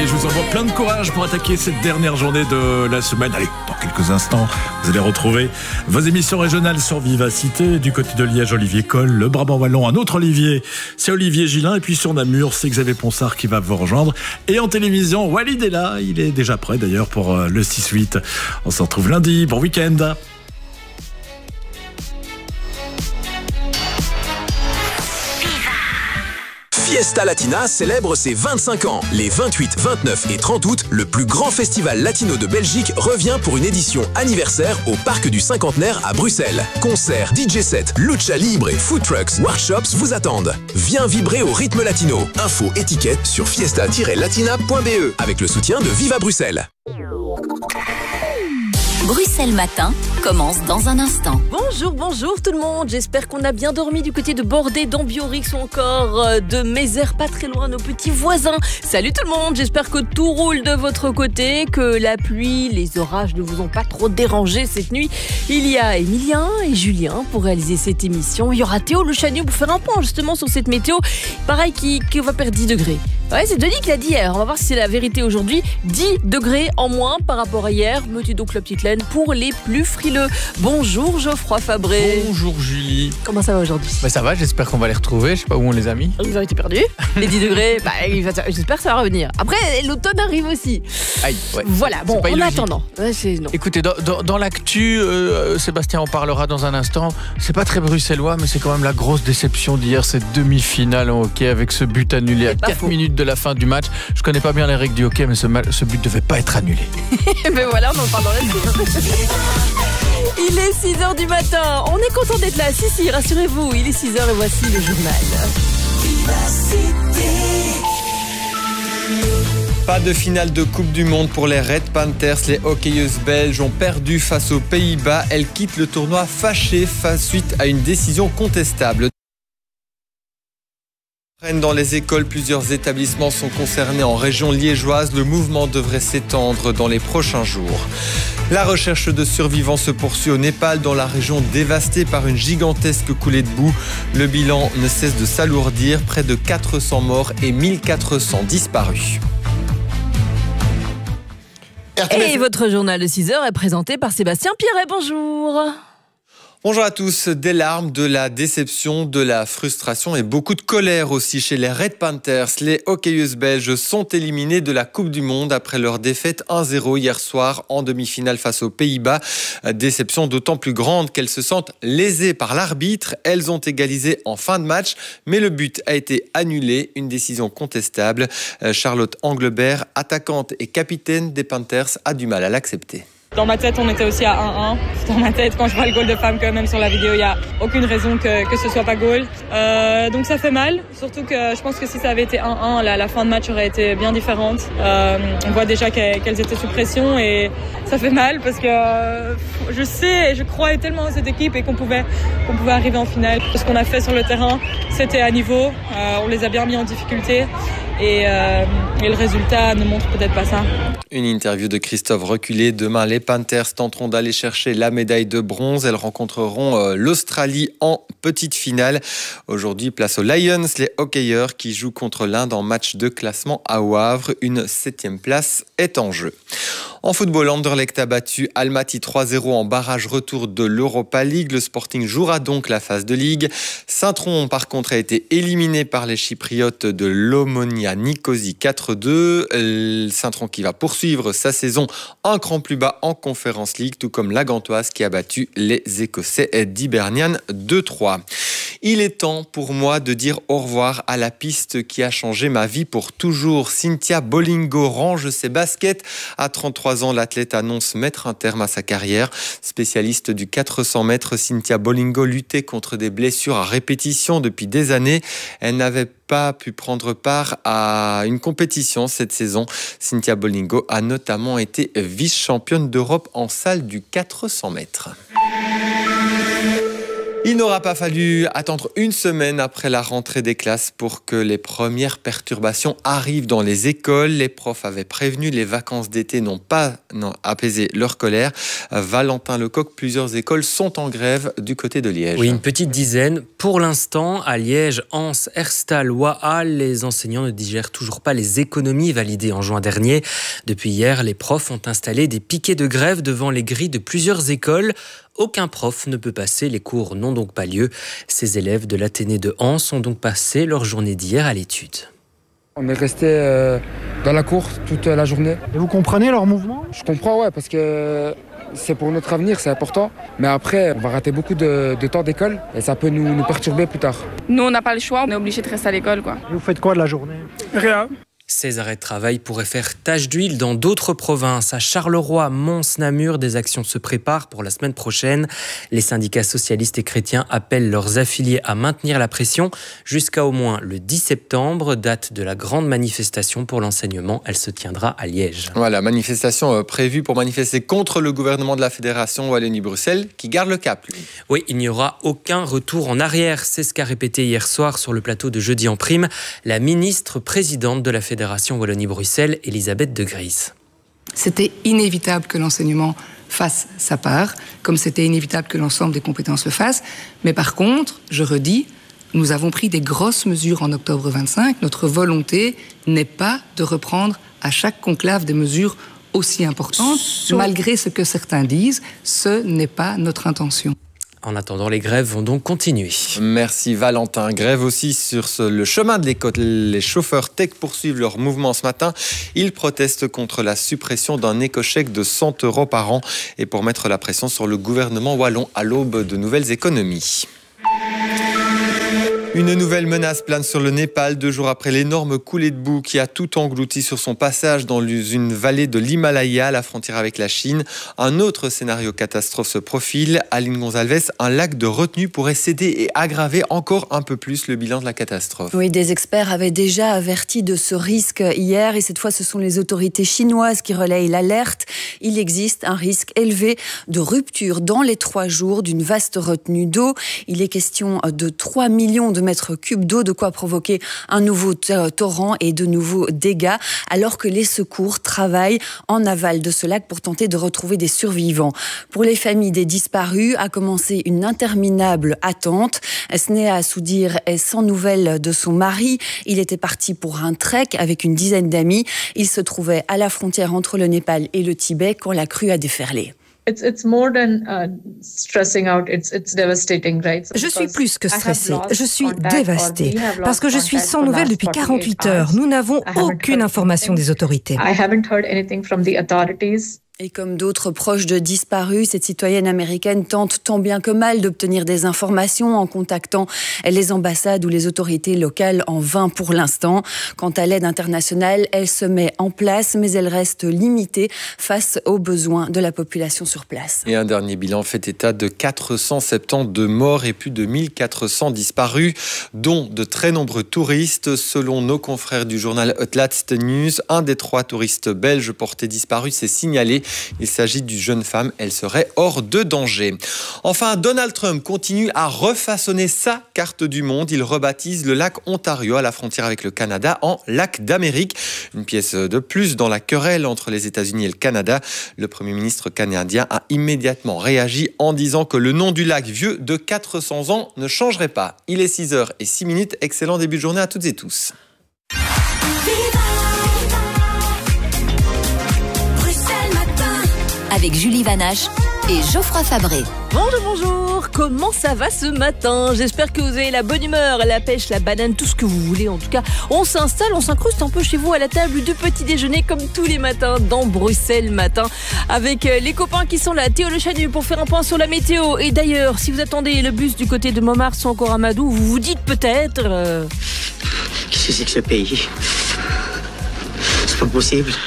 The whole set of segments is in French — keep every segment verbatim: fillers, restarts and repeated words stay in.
Allez, je vous envoie plein de courage pour attaquer cette dernière journée de la semaine. Allez, dans quelques instants, vous allez retrouver vos émissions régionales sur Vivacité. Du côté de Liège, Olivier Coll, le Brabant Wallon, un autre Olivier, c'est Olivier Gillin. Et puis sur Namur, c'est Xavier Ponsard qui va vous rejoindre. Et en télévision, Walid est là. Il est déjà prêt d'ailleurs pour le six huit. On se retrouve lundi. Bon week-end. Fiesta Latina célèbre ses vingt-cinq ans. Les vingt-huit, vingt-neuf et trente août, le plus grand festival latino de Belgique revient pour une édition anniversaire au Parc du Cinquantenaire à Bruxelles. Concerts, D J sets, lucha libre et food trucks, workshops vous attendent. Viens vibrer au rythme latino. Info étiquette sur fiesta tiret latina point b e avec le soutien de Viva Bruxelles. Bruxelles Matin commence dans un instant. Bonjour, bonjour tout le monde. J'espère qu'on a bien dormi du côté de Bordé, d'Ambiorix ou encore de Mézère, pas très loin, nos petits voisins. Salut tout le monde, j'espère que tout roule de votre côté, que la pluie, les orages ne vous ont pas trop dérangé cette nuit. Il y a Emilien et Julien pour réaliser cette émission. Il y aura Théo Le Chagnon pour faire un point justement sur cette météo. Pareil, qui, qui va perdre dix degrés. Ouais, c'est Denis qui l'a dit hier. On va voir si c'est la vérité aujourd'hui. dix degrés en moins par rapport à hier. Mettez donc la petite laine pour les plus frileux. Bonjour Geoffroy Fabré. Bonjour Julie. Comment ça va aujourd'hui? Bah ça va, j'espère qu'on va les retrouver. Je sais pas où on les a mis. Ils ont été perdus. Les dix degrés, bah, j'espère que ça va revenir. Après, l'automne arrive aussi. Aïe, ouais. Voilà, bon, en attendant. Ouais, c'est, non. Écoutez, dans, dans, dans l'actu, euh, Sébastien en parlera dans un instant. C'est pas très bruxellois, mais c'est quand même la grosse déception d'hier, cette demi-finale en hockey avec ce but annulé à quatre minutes de la fin du match. Je connais pas bien les règles du hockey, mais ce, mal, ce but devait pas être annulé. Mais voilà, on en parle dans la suite. Il est six heures du matin. On est content d'être là. Si, si, rassurez-vous, il est six heures et voici le journal. Pas de finale de Coupe du Monde pour les Red Panthers. Les hockeyeuses belges ont perdu face aux Pays-Bas. Elles quittent le tournoi fâchées suite à une décision contestable. Dans les écoles, plusieurs établissements sont concernés en région liégeoise. Le mouvement devrait s'étendre dans les prochains jours. La recherche de survivants se poursuit au Népal, dans la région dévastée par une gigantesque coulée de boue. Le bilan ne cesse de s'alourdir, près de quatre cents morts et mille quatre cents disparus. Et votre journal de six heures est présenté par Sébastien Pierret. Bonjour. Bonjour à tous. Des larmes, de la déception, de la frustration et beaucoup de colère aussi chez les Red Panthers. Les hockeyeuses belges sont éliminées de la Coupe du Monde après leur défaite un zéro hier soir en demi-finale face aux Pays-Bas. Déception d'autant plus grande qu'elles se sentent lésées par l'arbitre. Elles ont égalisé en fin de match, mais le but a été annulé. Une décision contestable. Charlotte Anglebert, attaquante et capitaine des Panthers, a du mal à l'accepter. Dans ma tête, on était aussi à un un. Dans ma tête, quand je vois le goal de femme, quand même sur la vidéo, il n'y a aucune raison que, que ce soit pas goal. Euh, donc ça fait mal, surtout que je pense que si ça avait été un un, la, la fin de match aurait été bien différente. Euh, on voit déjà qu'elles, qu'elles étaient sous pression et ça fait mal parce que euh, je sais et je croyais tellement à cette équipe et qu'on pouvait, qu'on pouvait arriver en finale. Ce qu'on a fait sur le terrain, c'était à niveau. Euh, on les a bien mis en difficulté. Et, euh, et le résultat ne montre peut-être pas ça. Une interview de Christophe Reculé. Demain, les Panthers tenteront d'aller chercher la médaille de bronze. Elles rencontreront euh, l'Australie en petite finale. Aujourd'hui, place aux Lions, les hockeyeurs qui jouent contre l'Inde en match de classement à Wavre. Une septième place est en jeu. En football, Anderlecht a battu Almaty trois zéro en barrage retour de l'Europa League. Le Sporting jouera donc la phase de Ligue. Saint-Tron, par contre, a été éliminé par les Chypriotes de l'Omonia Nicosie quatre deux. Saint-Tron qui va poursuivre sa saison un cran plus bas en Conference League, tout comme la Gantoise qui a battu les Écossais d'Hibernian deux trois. Il est temps pour moi de dire au revoir à la piste qui a changé ma vie pour toujours. Cynthia Bolingo range ses baskets. À trente-trois ans, l'athlète annonce mettre un terme à sa carrière. Spécialiste du quatre cents mètres, Cynthia Bolingo luttait contre des blessures à répétition depuis des années. Elle n'avait pas pu prendre part à une compétition cette saison. Cynthia Bolingo a notamment été vice-championne d'Europe en salle du quatre cents mètres. Il n'aura pas fallu attendre une semaine après la rentrée des classes pour que les premières perturbations arrivent dans les écoles. Les profs avaient prévenu, les vacances d'été n'ont pas non, apaisé leur colère. Valentin Lecoq, plusieurs écoles sont en grève du côté de Liège. Oui, une petite dizaine. Pour l'instant, à Liège, Anse, Herstal, Wahal, les enseignants ne digèrent toujours pas les économies validées en juin dernier. Depuis hier, les profs ont installé des piquets de grève devant les grilles de plusieurs écoles. Aucun prof ne peut passer, les cours n'ont donc pas lieu. Ces élèves de l'Athénée de Anse ont donc passé leur journée d'hier à l'étude. On est resté euh, dans la cour toute la journée. Et vous comprenez leur mouvement ? Je comprends, ouais, parce que c'est pour notre avenir, c'est important. Mais après, on va rater beaucoup de, de temps d'école et ça peut nous, nous perturber plus tard. Nous, on n'a pas le choix, on est obligé de rester à l'école, quoi. Et vous faites quoi de la journée ? Rien. Ces arrêts de travail pourraient faire tache d'huile dans d'autres provinces. À Charleroi, Mons, Namur, des actions se préparent pour la semaine prochaine. Les syndicats socialistes et chrétiens appellent leurs affiliés à maintenir la pression jusqu'à au moins le dix septembre, date de la grande manifestation pour l'enseignement. Elle se tiendra à Liège. Voilà, manifestation prévue pour manifester contre le gouvernement de la Fédération Wallonie-Bruxelles qui garde le cap. Lui. Oui, il n'y aura aucun retour en arrière. C'est ce qu'a répété hier soir sur le plateau de Jeudi en Prime la ministre présidente de la Fédération Wallonie-Bruxelles, Elisabeth de Gries. C'était inévitable que l'enseignement fasse sa part, comme c'était inévitable que l'ensemble des compétences le fassent. Mais par contre, je redis, nous avons pris des grosses mesures en octobre vingt-cinq. Notre volonté n'est pas de reprendre à chaque conclave des mesures aussi importantes. Malgré ce que certains disent, ce n'est pas notre intention. En attendant, les grèves vont donc continuer. Merci Valentin. Grève aussi sur ce, le chemin de l'école. Les chauffeurs tech poursuivent leur mouvement ce matin. Ils protestent contre la suppression d'un éco-chèque de cent euros par an et pour mettre la pression sur le gouvernement wallon à l'aube de nouvelles économies. Une nouvelle menace plane sur le Népal deux jours après l'énorme coulée de boue qui a tout englouti sur son passage dans une vallée de l'Himalaya à la frontière avec la Chine. Un autre scénario catastrophe se profile. Aline Gonzalez, un lac de retenue pourrait céder et aggraver encore un peu plus le bilan de la catastrophe. Oui, des experts avaient déjà averti de ce risque hier et cette fois ce sont les autorités chinoises qui relayent l'alerte. Il existe un risque élevé de rupture dans les trois jours d'une vaste retenue d'eau. Il est question de trois millions de mètres cubes d'eau, de quoi provoquer un nouveau torrent et de nouveaux dégâts, alors que les secours travaillent en aval de ce lac pour tenter de retrouver des survivants. Pour les familles des disparus, a commencé une interminable attente. Sneha Soudir est sans nouvelles de son mari. Il était parti pour un trek avec une dizaine d'amis. Il se trouvait à la frontière entre le Népal et le Tibet quand la crue a déferlé. It's, it's more than, uh, stressing out. It's, it's devastating, right? Je suis plus que stressée. Je suis dévastée parce que je suis sans nouvelles depuis quarante-huit heures. Nous n'avons aucune information des autorités. I haven't heard anything from the authorities. Et comme d'autres proches de disparus, cette citoyenne américaine tente tant bien que mal d'obtenir des informations en contactant les ambassades ou les autorités locales, en vain pour l'instant. Quant à l'aide internationale, elle se met en place, mais elle reste limitée face aux besoins de la population sur place. Et un dernier bilan fait état de quatre cent soixante-douze morts et plus de mille quatre cents disparus, dont de très nombreux touristes. Selon nos confrères du journal Het Laatste Nieuws, un des trois touristes belges portés disparus s'est signalé. Il s'agit d'une jeune femme, elle serait hors de danger. Enfin, Donald Trump continue à refaçonner sa carte du monde. Il rebaptise le lac Ontario à la frontière avec le Canada en lac d'Amérique. Une pièce de plus dans la querelle entre les États-Unis et le Canada. Le Premier ministre canadien a immédiatement réagi en disant que le nom du lac vieux de quatre cents ans ne changerait pas. Il est six heures zéro six minutes. Excellent début de journée à toutes et tous. Avec Julie Vanache et Geoffroy Fabré. Bonjour, bonjour, comment ça va ce matin? J'espère que vous avez la bonne humeur, la pêche, la banane, tout ce que vous voulez. En tout cas, on s'installe, on s'incruste un peu chez vous à la table du petit déjeuner comme tous les matins dans Bruxelles Matin avec les copains qui sont là. Théo Le Chanu pour faire un point sur la météo. Et d'ailleurs, si vous attendez le bus du côté de Montmartre ou encore Amadou, vous vous dites peut-être... Euh... Qu'est-ce que c'est que ce pays? C'est pas possible.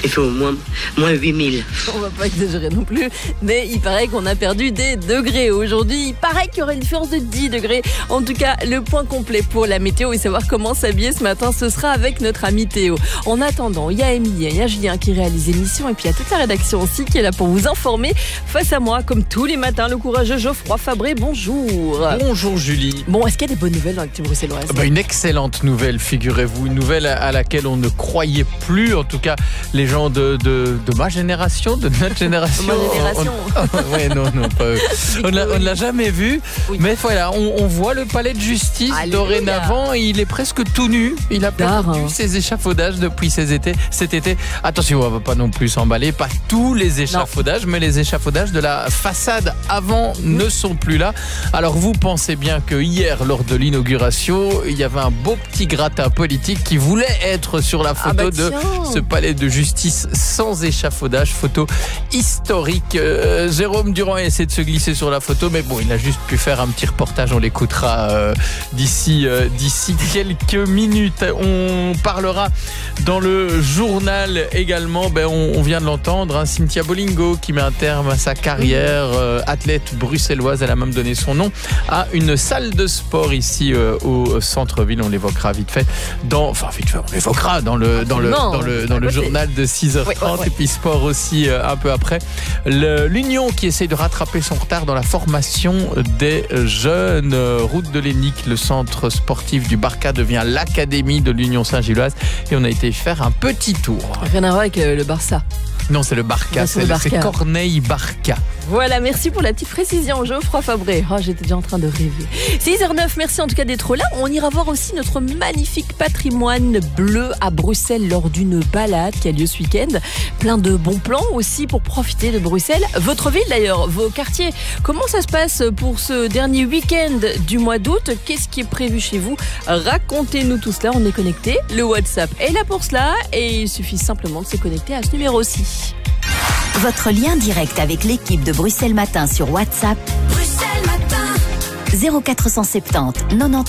Il fait au moins, moins huit mille. On va pas exagérer non plus, mais il paraît qu'on a perdu des degrés aujourd'hui. Il paraît qu'il y aurait une différence de dix degrés. En tout cas, le point complet pour la météo et savoir comment s'habiller ce matin, ce sera avec notre ami Théo. En attendant, il y a Émilie, il y a Julien qui réalise l'émission et puis il y a toute la rédaction aussi qui est là pour vous informer. Face à moi, comme tous les matins, le courageux Geoffroy Fabré. Bonjour. Bonjour Julie. Bon, est-ce qu'il y a des bonnes nouvelles dans l'actu bruxelloise? Bah, une excellente nouvelle, figurez-vous. Une nouvelle à laquelle on ne croyait plus. En tout cas, les gens de, de, de ma génération, de notre génération. Ma génération. On, ouais, non, non, pas eux. On ne l'a jamais vu. Oui. Mais voilà, on, on voit le palais de justice Alléluia. Dorénavant. Il est presque tout nu. Il a perdu hein. ses échafaudages depuis ces étés, cet été. Attention, on ne va pas non plus s'emballer. Pas tous les échafaudages, non. mais les échafaudages de la façade avant mmh. ne sont plus là. Alors vous pensez bien que hier, lors de l'inauguration, il y avait un beau petit gratin politique qui voulait être sur la photo ah bah de ce palais de justice sans échafaudage, photo historique. Euh, Jérôme Durand a essayé de se glisser sur la photo, mais bon, il a juste pu faire un petit reportage. On l'écoutera euh, d'ici euh, d'ici quelques minutes. On parlera dans le journal également. Ben, on, on vient de l'entendre, hein, Cynthia Bolingo qui met un terme à sa carrière. Euh, athlète bruxelloise, elle a même donné son nom à une salle de sport ici euh, au centre-ville. On l'évoquera vite fait dans, enfin vite fait, on l'évoquera dans le dans le non, dans le dans le journal de six heures trente oui, ouais, ouais. et puis sport aussi euh, un peu après. Le, L'Union qui essaie de rattraper son retard dans la formation des jeunes. Route de l'Hénique, le centre sportif du Barca devient l'académie de l'Union Saint-Gilloise et on a été faire un petit tour. Rien à voir avec euh, le Barça. Non, c'est le Barca, c'est, c'est, c'est Corneille Barca. Voilà, merci pour la petite précision, Geoffroy Fabré. Oh, j'étais déjà en train de rêver. six heures neuf, merci en tout cas d'être là. On ira voir aussi notre magnifique patrimoine bleu à Bruxelles lors d'une balade qui a lieu ce week-end. Plein de bons plans aussi pour profiter de Bruxelles. Votre ville d'ailleurs, vos quartiers. Comment ça se passe pour ce dernier week-end du mois d'août? Qu'est-ce qui est prévu chez vous? Racontez-nous tout cela, on est connectés. Le WhatsApp est là pour cela et il suffit simplement de se connecter à ce numéro-ci. Votre lien direct avec l'équipe de Bruxelles Matin sur WhatsApp. Bruxelles Matin. zéro quatre cent soixante-dix